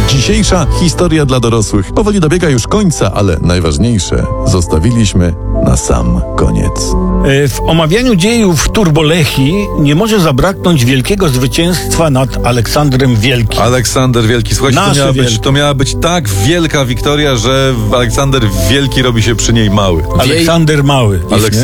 Dzisiejsza historia dla dorosłych powoli dobiega już końca, ale najważniejsze zostawiliśmy na sam koniec. W omawianiu dziejów Turbolechii nie może zabraknąć wielkiego zwycięstwa nad Aleksandrem Wielkim. Aleksander Wielki. Słuchajcie, to miała być tak wielka wiktoria, że Aleksander Wielki robi się przy niej mały. Aleksander Mały.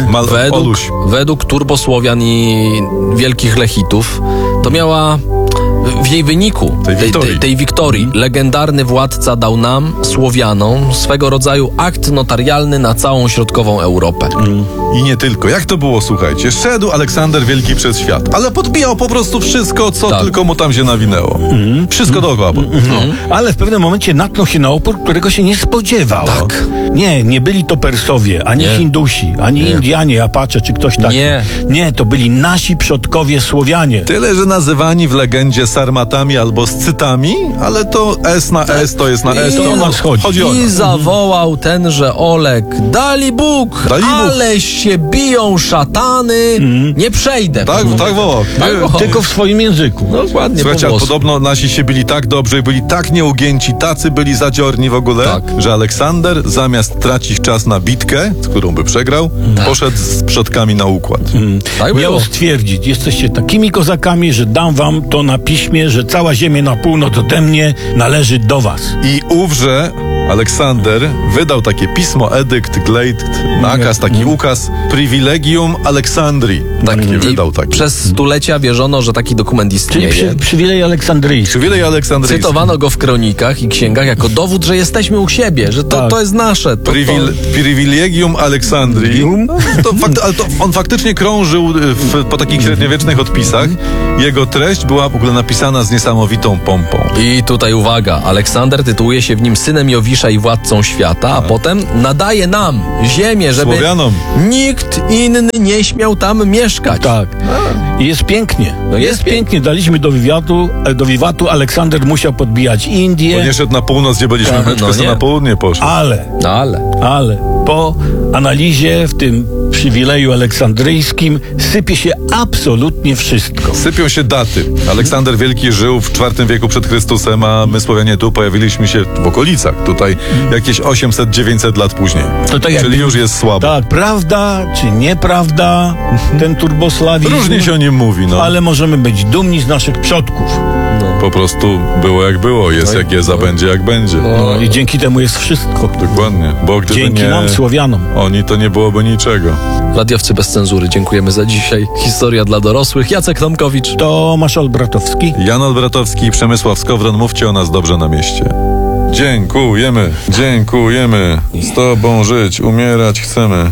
Według turbosłowian i wielkich lechitów to miała w jej wyniku tej wiktorii legendarny władca dał nam, Słowianom, swego rodzaju akt notarialny na całą środkową Europę. I nie tylko. Jak to było, słuchajcie? Szedł Aleksander Wielki przez świat, ale podbijał po prostu wszystko, co tylko mu tam się nawinęło. Wszystko dookoła. Ale w pewnym momencie natknął się na opór, którego się nie spodziewał. Tak. Nie byli to Persowie, ani Hindusi, ani Indianie, Apache, czy ktoś taki. Nie, to byli nasi przodkowie Słowianie. Tyle, że nazywani w legendzie Sarmatami albo Scytami, ale to S na S to jest na S. To o nas chodzi. I zawołał tenże Olek: Dali Bóg, ale się biją szatany, nie przejdę. Tak wołał. Tylko w swoim języku. Dokładnie. Słuchajcie, ale podobno nasi się byli tak dobrze i byli tak nieugięci, tacy byli zadziorni w ogóle, że Aleksander zamiast tracić czas na bitkę, z którą by przegrał, poszedł z przodkami na układ. Miał stwierdzić: jesteście takimi kozakami, że dam wam to na piśmie, że cała ziemia na północ ode mnie należy do was. I ówże Aleksander wydał takie pismo, edykt, glejt, nakaz, taki ukaz, Privilegium Aleksandrii. Wydał taki. Przez stulecia wierzono, że taki dokument istnieje. Czyli przywilej aleksandryjski. Przywilej aleksandryjski. Cytowano go w kronikach i księgach jako dowód, że jesteśmy u siebie, że to jest nasze. Privilegium Aleksandrii. Ale to on faktycznie krążył po takich średniowiecznych odpisach. Jego treść była w ogóle napisana z niesamowitą pompą. I tutaj uwaga, Aleksander tytułuje się w nim synem Jowisza i władcą świata, a potem nadaje nam ziemię, żeby Słowianom nikt inny nie śmiał tam mieszkać. Tak. I jest pięknie. Jest pięknie. Daliśmy do wiwatu. Aleksander musiał podbijać Indię. Bo nie szedł na północ, gdzie byliśmy, tylko na południe poszedł. Ale po analizie w tym przywileju aleksandryjskim sypie się absolutnie wszystko. Sypią się daty. Aleksander Wielki żył w IV wieku przed Chrystusem, a my Słowianie tu pojawiliśmy się w okolicach. Tutaj jakieś 800-900 lat później. Czyli już jest słabo. Tak, prawda czy nieprawda, ten turbosławizm. Różnie się o nim mówi, ale możemy być dumni z naszych przodków. Po prostu było jak było, jest jak jest, a będzie jak będzie. I dzięki temu jest wszystko. Dokładnie. Bo gdyby dzięki nam, Słowianom. Oni, to nie byłoby niczego. Radiowcy bez cenzury, dziękujemy za dzisiaj. Historia dla dorosłych. Jacek Tomkowicz. Tomasz Olbratowski. Jan Olbratowski i Przemysław Skowron. Mówcie o nas dobrze na mieście. Dziękujemy. Z tobą żyć, umierać chcemy.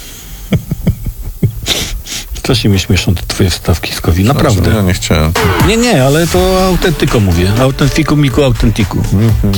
Co się mi śmieszą te twoje wstawki z COVID? Naprawdę. Ja nie chciałem. Nie, ale to autentyko mówię. Autentiku miku autentiku.